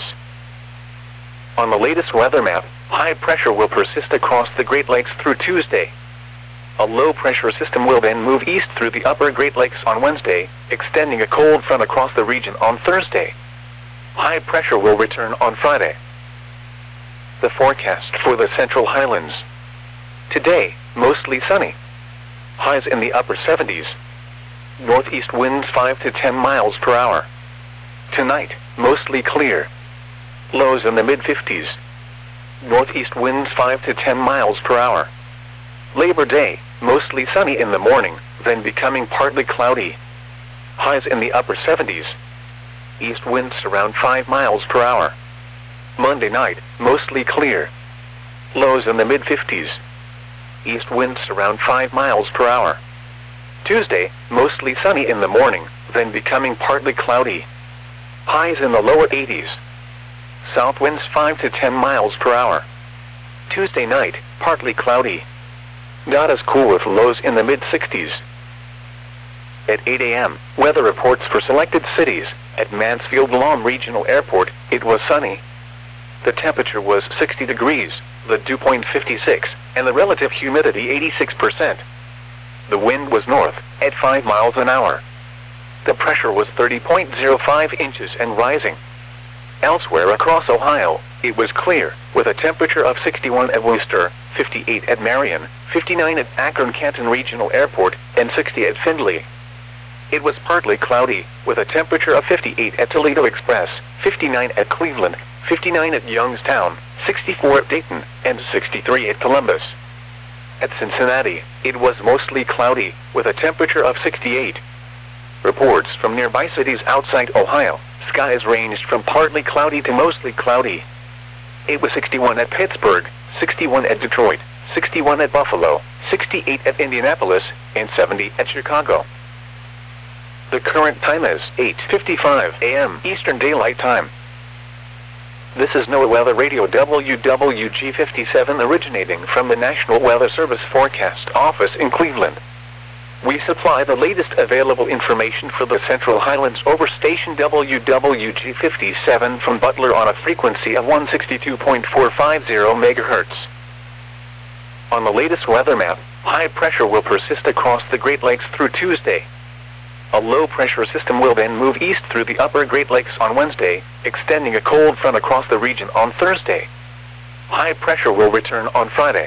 On the latest weather map, high pressure will persist across the Great Lakes through Tuesday. A low-pressure system will then move east through the upper Great Lakes on Wednesday, extending a cold front across the region on Thursday. High pressure will return on Friday. The forecast for the Central Highlands. Today, mostly sunny. Highs in the upper 70s. Northeast winds 5 to 10 miles per hour. Tonight, mostly clear. Lows in the mid-50s. Northeast winds 5 to 10 miles per hour. Labor Day, mostly sunny in the morning, then becoming partly cloudy. Highs in the upper 70s. East winds around 5 miles per hour. Monday night, mostly clear. Lows in the mid-50s. East winds around 5 miles per hour. Tuesday, mostly sunny in the morning, then becoming partly cloudy. Highs in the lower 80s. South winds 5 to 10 miles per hour. Tuesday night, partly cloudy. Not as cool with lows in the mid-60s. At 8 a.m., weather reports for selected cities. At Mansfield Lawn Regional Airport, it was sunny. The temperature was 60 degrees, the dew point 56, and the relative humidity 86%. The wind was north, at 5 miles an hour. The pressure was 30.05 inches and rising. Elsewhere across Ohio, it was clear, with a temperature of 61 at Wooster, 58 at Marion, 59 at Akron-Canton Regional Airport, and 60 at Findlay. It was partly cloudy, with a temperature of 58 at Toledo Express, 59 at Cleveland, 59 at Youngstown, 64 at Dayton, and 63 at Columbus. At Cincinnati, it was mostly cloudy, with a temperature of 68. Reports from nearby cities outside Ohio, skies ranged from partly cloudy to mostly cloudy. It was 61 at Pittsburgh, 61 at Detroit, 61 at Buffalo, 68 at Indianapolis, and 70 at Chicago. The current time is 8:55 a.m. Eastern Daylight Time. This is NOAA Weather Radio WWG57 originating from the National Weather Service Forecast Office in Cleveland. We supply the latest available information for the Central Highlands over station WWG57 from Butler on a frequency of 162.450 MHz. On the latest weather map, high pressure will persist across the Great Lakes through Tuesday. A low-pressure system will then move east through the upper Great Lakes on Wednesday, extending a cold front across the region on Thursday. High pressure will return on Friday.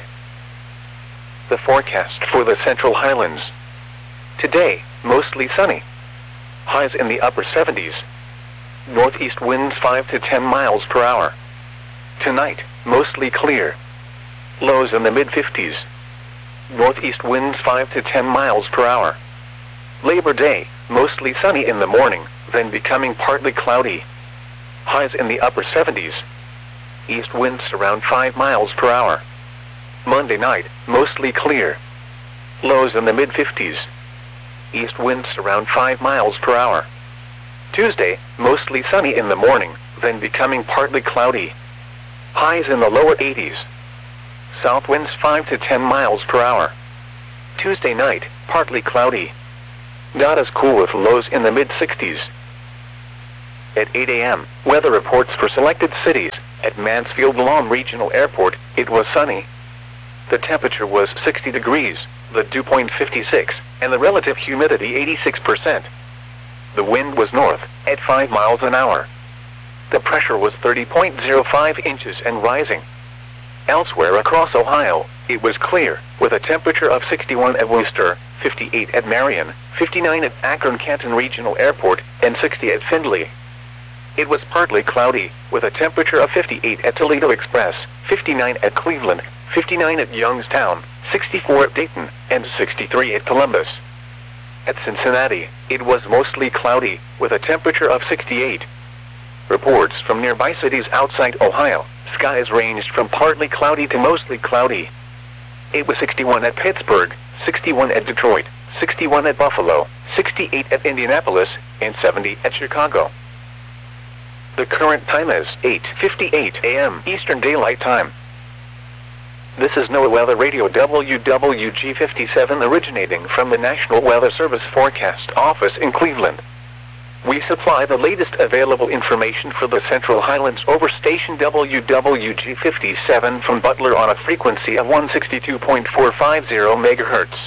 The forecast for the Central Highlands. Today, mostly sunny. Highs in the upper 70s. Northeast winds 5 to 10 miles per hour. Tonight, mostly clear. Lows in the mid-50s. Northeast winds 5 to 10 miles per hour. Labor Day, mostly sunny in the morning, then becoming partly cloudy. Highs in the upper 70s. East winds around 5 miles per hour. Monday night, mostly clear. Lows in the mid-50s. East winds around 5 miles per hour. Tuesday, mostly sunny in the morning, then becoming partly cloudy. Highs in the lower 80s. South winds 5 to 10 miles per hour. Tuesday night, partly cloudy. Not as cool with lows in the mid-60s. At 8 a.m., weather reports for selected cities. At Mansfield-Lom Regional Airport, it was sunny. The temperature was 60 degrees, the dew point 56, and the relative humidity 86%. The wind was north, at 5 miles an hour. The pressure was 30.05 inches and rising. Elsewhere across Ohio, it was clear, with a temperature of 61 at Wooster, 58 at Marion, 59 at Akron-Canton Regional Airport, and 60 at Findlay. It was partly cloudy, with a temperature of 58 at Toledo Express, 59 at Cleveland, 59 at Youngstown, 64 at Dayton, and 63 at Columbus. At Cincinnati, it was mostly cloudy, with a temperature of 68. Reports from nearby cities outside Ohio, skies ranged from partly cloudy to mostly cloudy. It was 61 at Pittsburgh, 61 at Detroit, 61 at Buffalo, 68 at Indianapolis, and 70 at Chicago. The current time is 8:58 a.m. Eastern Daylight Time. This is NOAA Weather Radio WWG57 originating from the National Weather Service Forecast Office in Cleveland. We supply the latest available information for the Central Highlands over station WWG57 from Butler on a frequency of 162.450 MHz.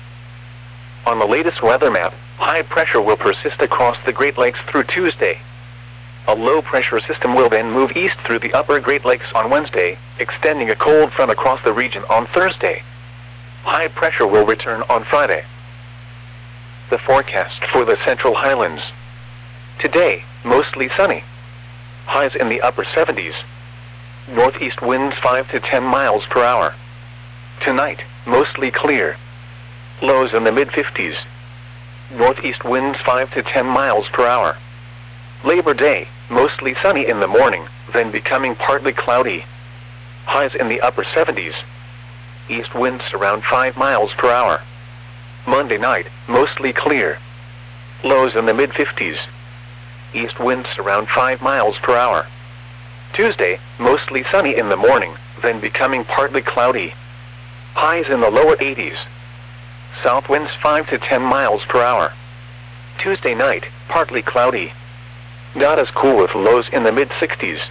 On the latest weather map, high pressure will persist across the Great Lakes through Tuesday. A low-pressure system will then move east through the upper Great Lakes on Wednesday, extending a cold front across the region on Thursday. High pressure will return on Friday. The forecast for the Central Highlands. Today, mostly sunny. Highs in the upper 70s. Northeast winds 5 to 10 miles per hour. Tonight, mostly clear. Lows in the mid-50s. Northeast winds 5 to 10 miles per hour. Labor Day, mostly sunny in the morning, then becoming partly cloudy. Highs in the upper 70s. East winds around 5 miles per hour. Monday night, mostly clear. Lows in the mid-50s. East winds around 5 miles per hour. Tuesday, mostly sunny in the morning, then becoming partly cloudy. Highs in the lower 80s. South winds 5 to 10 miles per hour. Tuesday night, partly cloudy. Not as cool with lows in the mid-60s.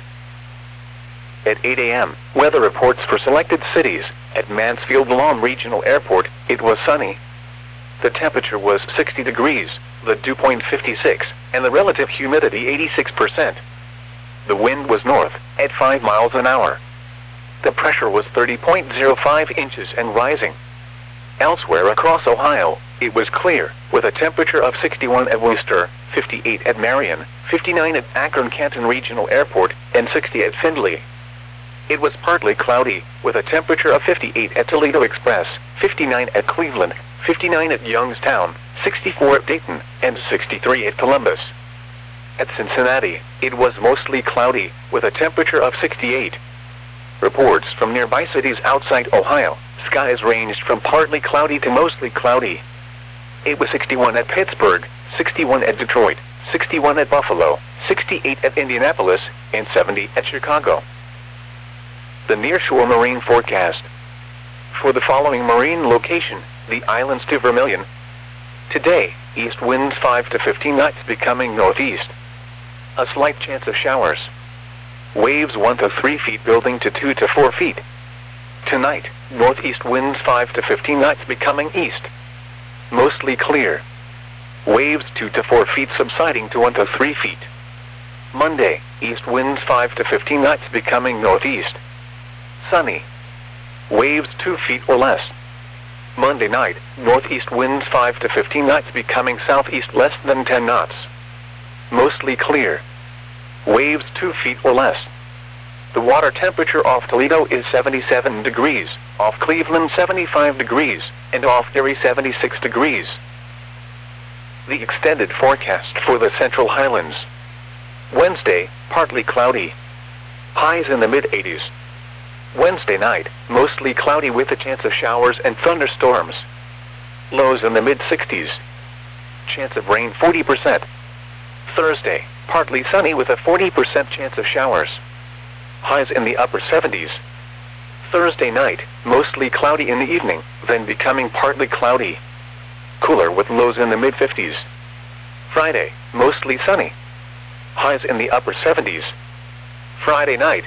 At 8 a.m., weather reports for selected cities. At Mansfield-Lom Regional Airport, it was sunny. The temperature was 60 degrees, the dew point 56, and the relative humidity 86%. The wind was north, at 5 miles an hour. The pressure was 30.05 inches and rising. Elsewhere across Ohio, it was clear, with a temperature of 61 at Wooster, 58 at Marion, 59 at Akron-Canton Regional Airport, and 60 at Findlay. It was partly cloudy, with a temperature of 58 at Toledo Express, 59 at Cleveland, 59 at Youngstown, 64 at Dayton, and 63 at Columbus. At Cincinnati, it was mostly cloudy, with a temperature of 68. Reports from nearby cities outside Ohio, skies ranged from partly cloudy to mostly cloudy. It was 61 at Pittsburgh, 61 at Detroit, 61 at Buffalo, 68 at Indianapolis, and 70 at Chicago. The nearshore marine forecast. For the following marine location, the islands to Vermilion. Today, east winds 5 to 15 knots becoming northeast. A slight chance of showers. Waves 1 to 3 feet building to 2 to 4 feet. Tonight, northeast winds 5 to 15 knots becoming east. Mostly clear. Waves 2 to 4 feet subsiding to 1 to 3 feet. Monday, east winds 5 to 15 knots becoming northeast. Sunny. Waves 2 feet or less. Monday night, northeast winds 5 to 15 knots becoming southeast less than 10 knots. Mostly clear. Waves 2 feet or less. The water temperature off Toledo is 77 degrees, off Cleveland 75 degrees, and off Erie 76 degrees. The extended forecast for the Central Highlands. Wednesday, partly cloudy. Highs in the mid-80s. Wednesday night, mostly cloudy with a chance of showers and thunderstorms. Lows in the mid-60s. Chance of rain 40%. Thursday, partly sunny with a 40% chance of showers. Highs in the upper 70s. Thursday night, mostly cloudy in the evening, then becoming partly cloudy. Cooler with lows in the mid-50s. Friday, mostly sunny. Highs in the upper 70s. Friday night,